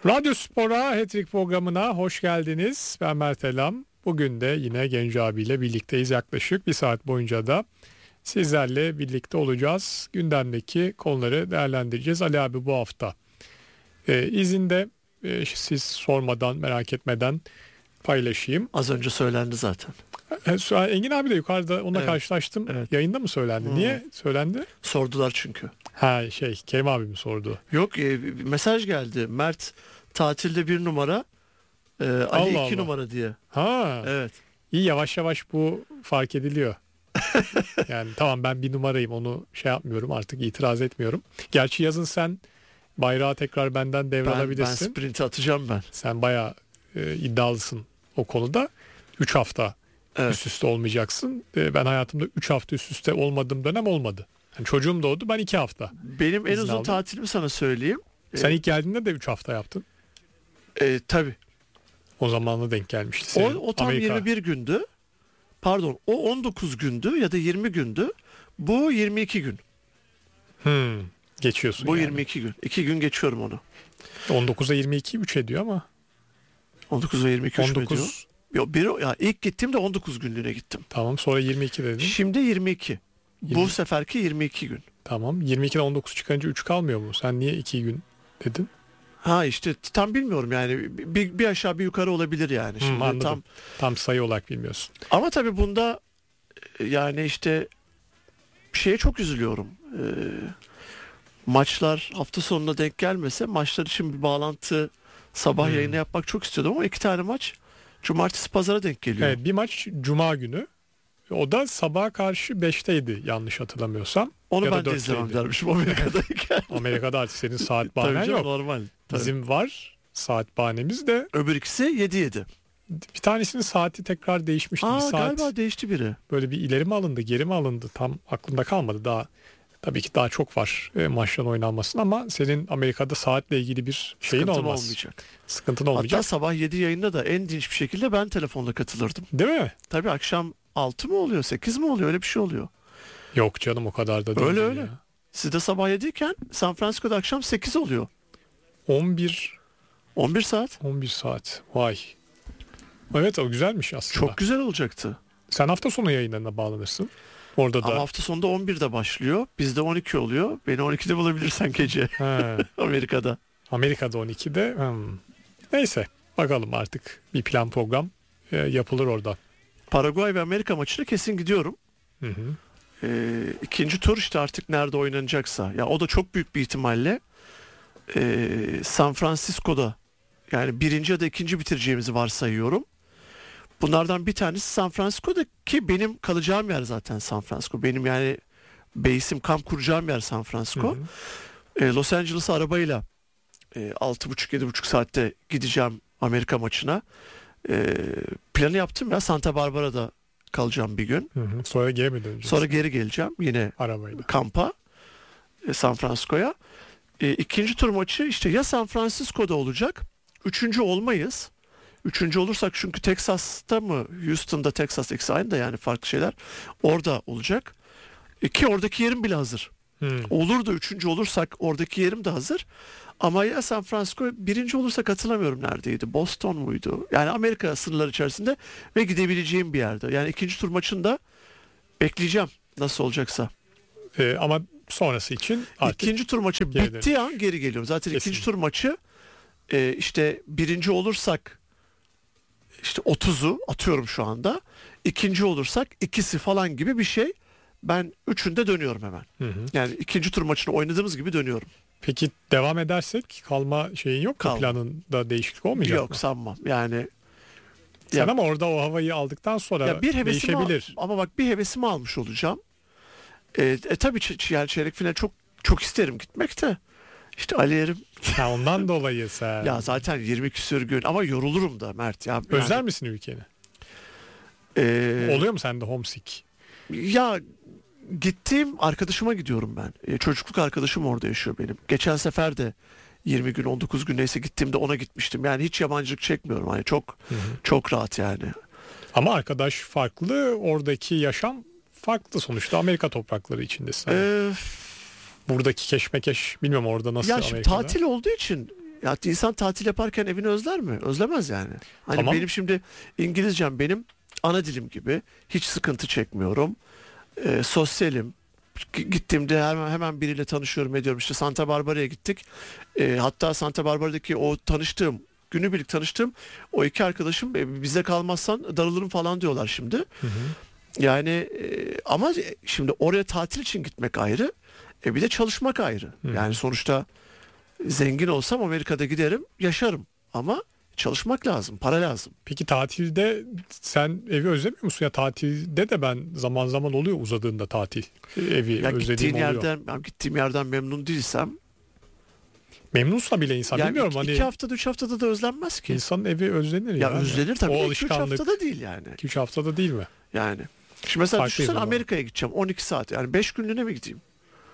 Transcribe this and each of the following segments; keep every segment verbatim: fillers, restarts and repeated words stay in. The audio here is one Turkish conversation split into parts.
Radyo Spor'a Hat-Trick programına hoş geldiniz. Ben Mert Elam. Bugün de yine Genco abiyle birlikteyiz. Yaklaşık bir saat boyunca da sizlerle birlikte olacağız. Gündemdeki konuları değerlendireceğiz. Ali abi bu hafta e, izinde e, siz sormadan, merak etmeden paylaşayım. Az önce söylendi zaten. E, Engin abi de yukarıda onunla evet. karşılaştım. Evet. Yayında mı söylendi? Hmm. Niye söylendi? Sordular çünkü. Ha şey Kerim abi mi sordu? Yok e, mesaj geldi. Mert tatilde bir numara, e, Ali Allah iki Allah. numara diye. Ha. Evet. İyi, yavaş yavaş bu fark ediliyor. Yani tamam, ben bir numarayım, onu şey yapmıyorum artık, itiraz etmiyorum. Gerçi yazın sen bayrağı tekrar benden devralabilirsin. Ben, ben sprinti atacağım ben. Sen bayağı e, iddialısın o konuda. üç hafta evet. üst üste olmayacaksın. E, ben hayatımda üç hafta üst üste olmadığım dönem olmadı. Yani çocuğum doğdu, ben iki hafta. Benim en uzun aldım. Tatilimi sana söyleyeyim. Sen ee, ilk geldiğinde de üç hafta yaptın. E, tabii. O zamanla denk gelmişti senin. O, o tam Amerika. yirmi bir gündü. Pardon, o on dokuz gündü ya da yirmi gündü. Bu yirmi iki gün. Hmm, geçiyorsun Bu yani. yirmi iki gün. iki gün geçiyorum onu. on dokuza yirmi iki üç ediyor ama. on dokuza yirmi iki on dokuz... üç mü ediyor? Yok, bir, ya ilk gittiğimde on dokuz günlüğüne gittim. Tamam, sonra yirmi iki dedin. Şimdi yirmi iki. yirmi... Bu seferki yirmi iki gün. Tamam, yirmi ikiden on dokuz çıkınca üç kalmıyor mu? Sen niye iki gün dedin? Ha işte tam bilmiyorum yani, bir, bir aşağı bir yukarı olabilir yani. Şimdi hmm, anladım. Tam, tam sayı olarak bilmiyorsun. Ama tabii bunda yani işte şeye çok üzülüyorum. Ee, maçlar hafta sonuna denk gelmese, maçlar için bir bağlantı sabah hmm. yayını yapmak çok istiyordum ama iki tane maç cumartesi pazara denk geliyor. Evet, bir maç cuma günü. O da sabaha karşı beşteydi yanlış hatırlamıyorsam. Onu ya ben de izlemem dermişim Amerika'dayken. Amerika'da artık senin saat bahanen yok. Normal. Tabii. Bizim var saat bahanemiz de. Öbür ikisi yedi yedi. Bir tanesinin saati tekrar değişmişti. Aa, bir saat galiba değişti biri. Böyle bir ileri mi alındı, geri mi alındı, tam aklımda kalmadı. Daha tabii ki daha çok var e, maçların oynanmasın ama senin Amerika'da saatle ilgili bir şeyin Sıkıntım olmaz. olmayacak. Sıkıntın olmayacak. Hatta sabah yedi yayında da en dinç bir şekilde ben telefonla katılırdım. Değil mi? Tabii akşam altı mı oluyor, sekiz mi oluyor, öyle bir şey oluyor. Yok canım, o kadar da değil. Öyle öyle. Ya. Sizde sabah yediyken San Francisco'da akşam sekiz oluyor. on bir on bir saat. on bir saat. Vay. Evet, o güzelmiş aslında. Çok güzel olacaktı. Sen hafta sonu yayınlarına bağlanırsın. Orada da. Ama hafta sonunda on birde başlıyor. Bizde on iki oluyor. Beni on ikide bulabilirsen gece. Amerika'da. Amerika'da on ikide. Hmm. Neyse, bakalım artık bir plan program e, yapılır orada. Paraguay ve Amerika maçına kesin gidiyorum. Hı hı. E, ikinci tur işte artık nerede oynanacaksa. Ya o da çok büyük bir ihtimalle e, San Francisco'da, yani birinci ya da ikinci bitireceğimizi varsayıyorum. Bunlardan bir tanesi San Francisco'da, ki benim kalacağım yer zaten San Francisco. Benim yani base'im, kamp kuracağım yer San Francisco. Hı hı. E, Los Angeles'a arabayla e, altı buçuk yedi buçuk saatte gideceğim Amerika maçına. E, planı yaptım ya, Santa Barbara'da kalacağım bir gün. Hı hı. Sonra geri mi döneceksin? Sonra geri geleceğim yine arabayla kampa, e, San Francisco'ya. E, ikinci tur maçı işte ya San Francisco'da olacak. Üçüncü olmayız. Üçüncü olursak, çünkü Texas'ta mı, Houston'da, Texas ikisi aynı da yani farklı şeyler. Orada olacak. E, ki oradaki yerim bile hazır. Hmm. Olur da üçüncü olursak oradaki yerim de hazır. Ama ya San Francisco, birinci olursak hatırlamıyorum neredeydi. Boston muydu? Yani Amerika sınırları içerisinde ve gidebileceğim bir yerde. Yani ikinci tur maçında bekleyeceğim nasıl olacaksa. Ee, ama sonrası için artık İkinci tur maçı bittiği an geri geliyorum. Zaten kesin. İkinci tur maçı e, işte birinci olursak İşte otuzu atıyorum şu anda. İkinci olursak ikisi falan gibi bir şey. Ben üçünde dönüyorum hemen. Hı hı. Yani ikinci tur maçını oynadığımız gibi dönüyorum. Peki devam edersek kalma şeyin yok mu? Planında değişiklik olmayacak Yok, mı? sanmam. Yani sen ya, ama orada o havayı aldıktan sonra ya bir değişebilir. Al, ama bak, bir hevesimi almış olacağım. E, e tabii ç- yani çeyrek final çok çok isterim gitmek de. İşte Ali Erim. Ha, ondan dolayı sen. Ya zaten yirmi küsür gün ama yorulurum da Mert. Ya, özler yani, misin ülkeni? Ee, Oluyor mu sende homesick? Ya gittiğim arkadaşıma gidiyorum ben. Ee, çocukluk arkadaşım orada yaşıyor benim. Geçen sefer de yirmi gün on dokuz gün neyse gittiğimde ona gitmiştim. Yani hiç yabancılık çekmiyorum. Hani çok hı hı. çok rahat yani. Ama arkadaş farklı, oradaki yaşam farklı sonuçta, Amerika toprakları içindesin. Ee, Buradaki keşmekeş bilmiyorum orada nasıl ya şimdi Amerika'da. tatil olduğu için Ya insan tatil yaparken evini özler mi? Özlemez yani. Hani tamam. benim şimdi İngilizcem benim ana dilim gibi. Hiç sıkıntı çekmiyorum. E, sosyalim. Gittiğimde hemen, hemen biriyle tanışıyorum, ediyorum. İşte Santa Barbara'ya gittik. E, hatta Santa Barbara'daki o tanıştığım, günübirlik tanıştığım o iki arkadaşım e, bize kalmazsan darılırım falan diyorlar şimdi. Hı hı. Yani e, ama şimdi oraya tatil için gitmek ayrı. E, bir de çalışmak ayrı. Hı. Yani sonuçta zengin olsam Amerika'da giderim, yaşarım. Ama çalışmak lazım, para lazım. Peki tatilde sen evi özlemiyor musun? Ya tatilde de ben zaman zaman oluyor uzadığında tatil. Evi ya özlediğim oluyor. Yerden, ben gittiğim yerden memnun değilsem. Memnunsa bile insan yani bilmiyorum. Iki, hani iki haftada üç haftada da özlenmez ki. İnsanın evi özlenir ya. Ya özlenir tabii. O iki üç haftada değil yani. iki üç haftada değil mi? Yani. Şimdi mesela düşünsene Amerika'ya gideceğim on iki saat. Yani beş günlüğüne mi gideyim?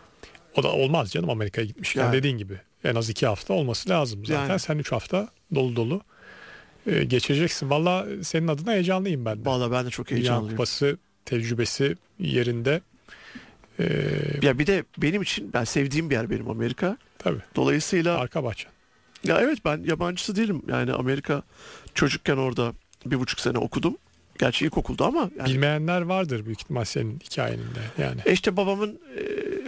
O da olmaz canım, Amerika'ya gitmişken yani. Dediğin gibi. En az iki hafta olması lazım zaten. Yani. Sen üç hafta dolu dolu e, geçeceksin. Valla senin adına heyecanlıyım ben de. Valla ben de çok heyecanlıyım. Dünya Kupası tecrübesi yerinde. Ee, ya bir de benim için, ben sevdiğim bir yer benim Amerika. Tabii. Dolayısıyla. Arka bahçe. Ya evet, ben yabancısı değilim. Yani Amerika, çocukken orada bir buçuk sene okudum. Gerçi ilkokulda ama. Yani. Bilmeyenler vardır büyük ihtimal senin hikayeninde yani. E işte babamın e,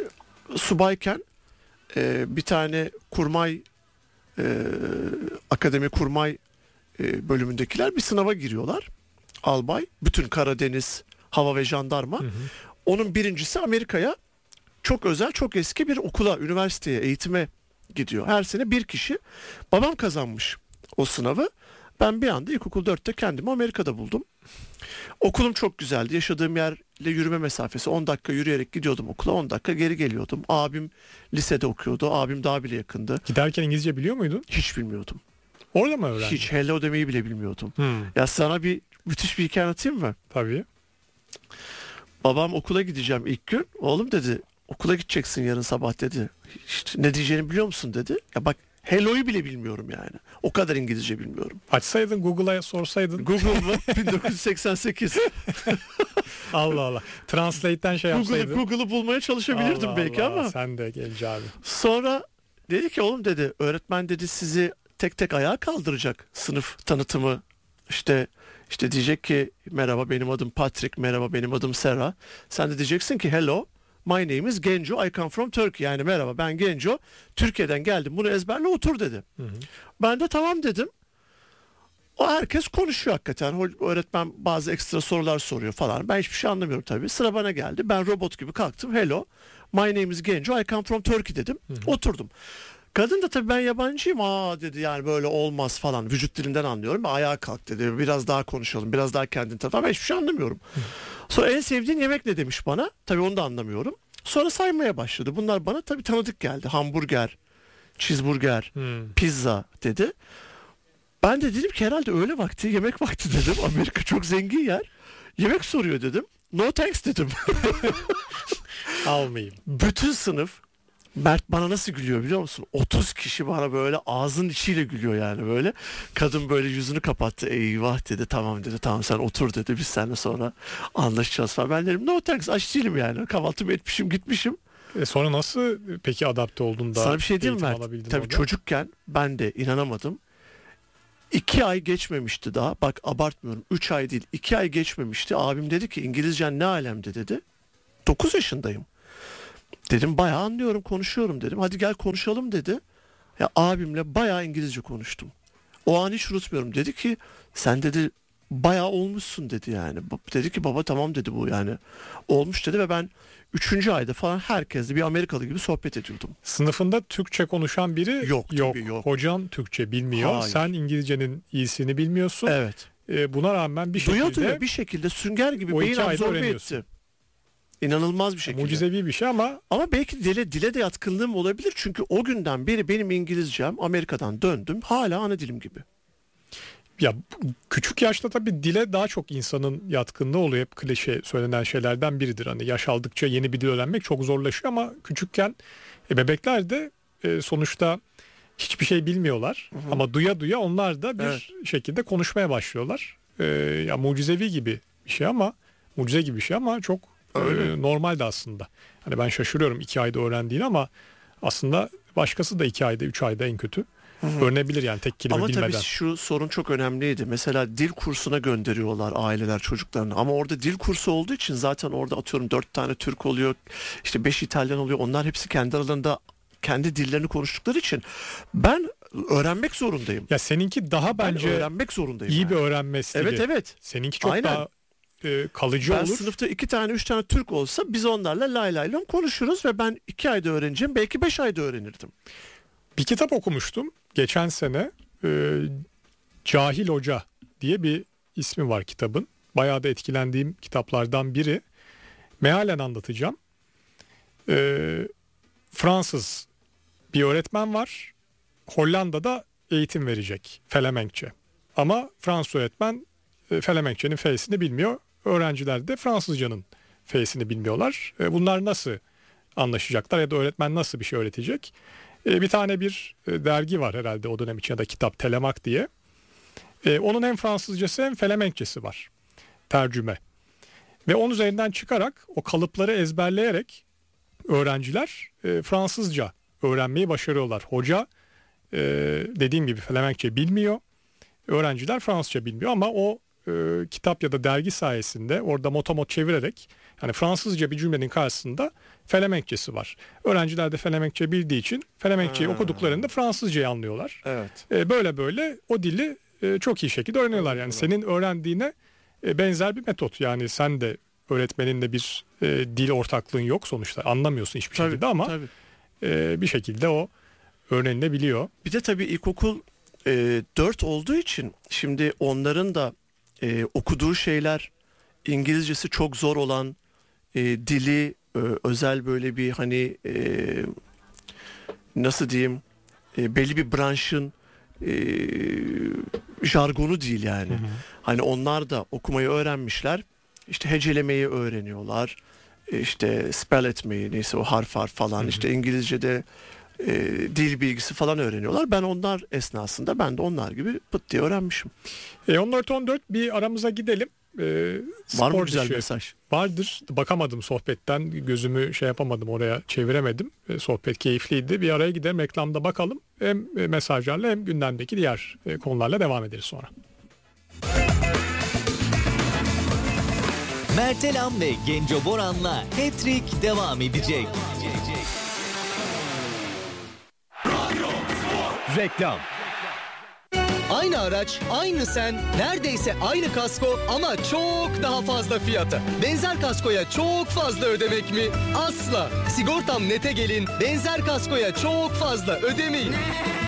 subayken e, bir tane kurmay e, akademi kurmay e, bölümündekiler bir sınava giriyorlar. Albay. Bütün Karadeniz, hava ve jandarma. Hı hı. Onun birincisi Amerika'ya çok özel, çok eski bir okula, üniversiteye, eğitime gidiyor. Her sene bir kişi. Babam kazanmış o sınavı. Ben bir anda ilkokul dörtte kendimi Amerika'da buldum. Okulum çok güzeldi. Yaşadığım yerle yürüme mesafesi. on dakika yürüyerek gidiyordum okula. on dakika geri geliyordum. Abim lisede okuyordu. Abim daha bile yakındı. Giderken İngilizce biliyor muydun? Hiç bilmiyordum. Orada mı öğrendin? Hiç hello demeyi bile bilmiyordum. Hmm. Ya sana bir müthiş bir hikaye anlatayım mı? Tabii. Babam okula gideceğim ilk gün. Oğlum dedi, okula gideceksin yarın sabah dedi. İşte ne diyeceğini biliyor musun dedi. Ya bak, hello'yu bile bilmiyorum yani. O kadar İngilizce bilmiyorum. Açsaydın Google'a sorsaydın. Google mı? bin dokuz yüz seksen sekiz. Allah Allah. Translate'ten şey yapsaydın. Google'ı Google'ı bulmaya çalışabilirdim Allah belki Allah, ama. Sen de genç abi. Sonra dedi ki oğlum dedi, öğretmen dedi sizi tek tek ayağa kaldıracak, sınıf tanıtımı işte işte diyecek ki merhaba benim adım Patrick, merhaba benim adım Sarah. Sen de diyeceksin ki hello my name is Genco, I come from Turkey. Yani merhaba ben Genco, Türkiye'den geldim, bunu ezberle otur dedi. Hı hı. Ben de tamam dedim. O herkes konuşuyor hakikaten. Öğretmen bazı ekstra sorular soruyor falan. Ben hiçbir şey anlamıyorum tabii. Sıra bana geldi. Ben robot gibi kalktım. Hello my name is Genco, I come from Turkey dedim. Hı hı. Oturdum. Kadın da tabii ben yabancıyım aa dedi, yani böyle olmaz falan. Vücut dilinden anlıyorum. Ayağa kalk dedi. Biraz daha konuşalım. Biraz daha kendini tanıt. Ben hiçbir şey anlamıyorum. Hı. Sonra en sevdiğin yemek ne demiş bana. Tabii onu da anlamıyorum. Sonra saymaya başladı. Bunlar bana tabii tanıdık geldi. Hamburger, cheeseburger, hmm. pizza dedi. Ben de dedim ki herhalde öğle vakti, yemek vakti dedim. Amerika çok zengin yer. Yemek soruyor dedim. No thanks dedim. Almayayım. Bütün sınıf, Mert bana nasıl gülüyor biliyor musun? otuz kişi bana böyle ağzının içiyle gülüyor yani böyle. Kadın böyle yüzünü kapattı. Eyvah dedi, tamam dedi, tamam sen otur dedi. Biz seninle sonra anlaşacağız falan. Ben dedim no thanks, aç değilim yani. Kahvaltımı etmişim gitmişim. E sonra nasıl peki adapte oldun da? Sana bir şey diyeyim mi Mert? Tabii orada? Çocukken ben de inanamadım. İki ay geçmemişti daha. Bak abartmıyorum. Üç ay değil. iki ay geçmemişti. Abim dedi ki İngilizcen ne alemde dedi. Dokuz yaşındayım. Dedim bayağı anlıyorum, konuşuyorum dedim. Hadi gel konuşalım dedi. Ya abimle bayağı İngilizce konuştum. O an hiç unutmuyorum. Dedi ki sen dedi bayağı olmuşsun dedi yani. Dedi ki baba tamam dedi bu yani. Olmuş dedi ve ben üçüncü ayda falan herkesle bir Amerikalı gibi sohbet ediyordum. Sınıfında Türkçe konuşan biri yok. Yok. yok. Hocan Türkçe bilmiyor. Hayır. Sen İngilizcenin iyisini bilmiyorsun. Evet. Ee, buna rağmen bir duya şekilde. Duya bir şekilde sünger gibi beyin absorbe etti. İnanılmaz bir şekilde. Mucizevi bir şey ama. Ama belki dile, dile de yatkınlığım olabilir. Çünkü o günden beri benim İngilizcem, Amerika'dan döndüm, hala ana dilim gibi. Ya küçük yaşta tabii dile daha çok insanın yatkınlığı oluyor. Hep klişe söylenen şeylerden biridir. Hani yaş aldıkça yeni bir dil öğrenmek çok zorlaşıyor ama küçükken e, bebekler de e, sonuçta hiçbir şey bilmiyorlar. Hı hı. Ama duya duya onlar da bir evet. şekilde konuşmaya başlıyorlar. E, ya mucizevi gibi bir şey ama mucize gibi bir şey ama çok e, normal de aslında. Hani ben şaşırıyorum iki ayda öğrendiğini ama aslında başkası da iki ayda, üç ayda en kötü Hı-hı. öğrenebilir yani tek kelime ama bilmeden. Ama tabii şu sorun çok önemliydi. Mesela dil kursuna gönderiyorlar aileler çocuklarını. Ama orada dil kursu olduğu için zaten orada atıyorum dört tane Türk oluyor, işte beş İtalyan oluyor. Onlar hepsi kendi aralarında kendi dillerini konuştukları için ben öğrenmek zorundayım. Ya seninki daha bence ben öğrenmek zorundayım. İyi yani. bir öğrenme stili. Evet evet. Seninki çok Aynen. daha e, kalıcı ben olur. Ben sınıfta iki tane üç tane Türk olsa biz onlarla lay lay lom konuşuruz ve ben iki ayda öğreneceğim, belki beş ayda öğrenirdim. Bir kitap okumuştum geçen sene. E, Cahil Hoca diye bir ismi var kitabın. Bayağı da etkilendiğim kitaplardan biri. Mealen anlatacağım. E, Fransız bir öğretmen var. Hollanda'da eğitim verecek Felemenkçe. Ama Fransız öğretmen e, Felemenkçe'nin F'sini bilmiyor. Öğrenciler de Fransızcanın F'sini bilmiyorlar. E, bunlar nasıl anlaşacaklar ya da öğretmen nasıl bir şey öğretecek? E, bir tane bir e, dergi var herhalde o dönem için ya da kitap, Telemak diye. E, onun hem Fransızcası hem Felemenkçesi var. Tercüme. Ve onun üzerinden çıkarak o kalıpları ezberleyerek öğrenciler e, Fransızca öğrenmeyi başarıyorlar. Hoca e, dediğim gibi Felemenkçe bilmiyor. Öğrenciler Fransızca bilmiyor ama o e, kitap ya da dergi sayesinde orada motomot çevirerek yani Fransızca bir cümlenin karşısında Felemenkçesi var. Öğrenciler de Felemenkçe bildiği için Felemenkçeyi hmm. okuduklarında Fransızcayı anlıyorlar. Evet. E, böyle böyle o dili e, çok iyi şekilde öğreniyorlar. Yani senin öğrendiğine e, benzer bir metot. Yani sen de öğretmeninle bir e, dil ortaklığın yok sonuçta. Anlamıyorsun hiçbir tabii, şekilde ama tabii. E, bir şekilde o öğrenilebiliyor. Bir de tabii ilkokul e, dört olduğu için şimdi onların da e, okuduğu şeyler İngilizcesi çok zor olan e, dili e, özel böyle bir hani e, nasıl diyeyim e, belli bir branşın e, jargonu değil yani. Hı hı. Hani onlar da okumayı öğrenmişler. İşte hecelemeyi öğreniyorlar. İşte spell etmeyi neyse o harf harf falan. Hı hı. İşte İngilizce'de e, dil bilgisi falan öğreniyorlar. Ben onlar esnasında ben de onlar gibi pıt diye öğrenmişim. E on dört on dört bir aramıza gidelim. E, Var mı güzel mesaj? Vardır. Bakamadım sohbetten. Gözümü şey yapamadım oraya çeviremedim. E, sohbet keyifliydi. Bir araya gidelim. Reklamda bakalım. Hem e, mesajlarla hem gündemdeki diğer e, konularla devam ederiz sonra. Mertelam ve Genco Boran'la Hat-Trick devam edecek. Reklam. Aynı araç, aynı sen, neredeyse aynı kasko ama çok daha fazla fiyata. Benzer kaskoya çok fazla ödemek mi? Asla. Sigortam Net'e gelin, benzer kaskoya çok fazla ödemeyin.